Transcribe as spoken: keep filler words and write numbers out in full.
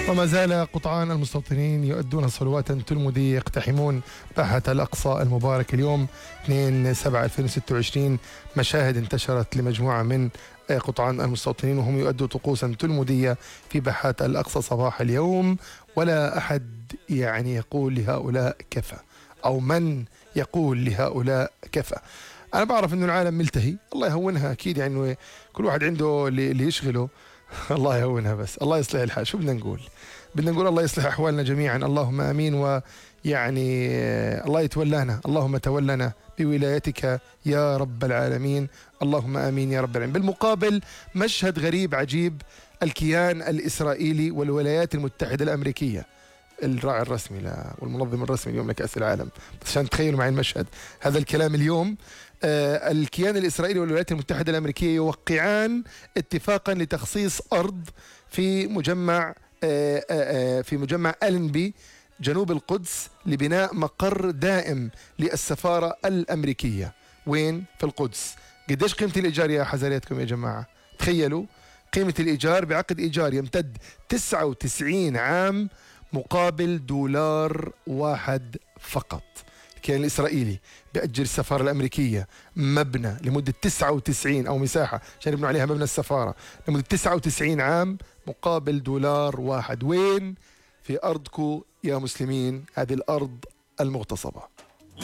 وما زال قطعان المستوطنين يؤدون صلوات تلمودية يقتحمون باحة الأقصى المبارك اليوم اثنين سبعة ألفين وستة وعشرين. مشاهد انتشرت لمجموعة من قطعان المستوطنين وهم يؤدوا طقوسا تلمودية في باحات الأقصى صباح اليوم، ولا أحد يعني يقول لهؤلاء كفى، أو من يقول لهؤلاء كفى. أنا بعرف إنه العالم ملتهي، الله يهونها أكيد، يعني كل واحد عنده اللي يشغله. الله يهونها، بس الله يصلح الحال. شو بدنا نقول؟ بدنا نقول الله يصلح أحوالنا جميعا، اللهم آمين. ويعني الله يتولانا، اللهم تولنا بولايتك يا رب العالمين، اللهم آمين يا رب العالمين. بالمقابل مشهد غريب عجيب، الكيان الإسرائيلي والولايات المتحدة الأمريكية، الراعي الرسمي والمنظم الرسمي اليوم لكأس العالم، بس عشان تخيلوا معي المشهد. هذا الكلام اليوم، آه الكيان الإسرائيلي والولايات المتحدة الأمريكية يوقعان اتفاقا لتخصيص أرض في مجمع آه آه في مجمع ألنبي جنوب القدس لبناء مقر دائم للسفارة الأمريكية. وين؟ في القدس. قديش قيمة الإيجار يا حزريتكم يا جماعة؟ تخيلوا قيمة الإيجار بعقد إيجار يمتد تسعة وتسعين عام مقابل دولار واحد فقط. الكيان الإسرائيلي بيأجر السفارة الأمريكية مبنى لمدة تسعة وتسعين أو مساحة عشان يبنوا عليها مبنى السفارة لمدة تسعة وتسعين عام مقابل دولار واحد. وين؟ في أرضكم يا مسلمين، هذه الأرض المغتصبة.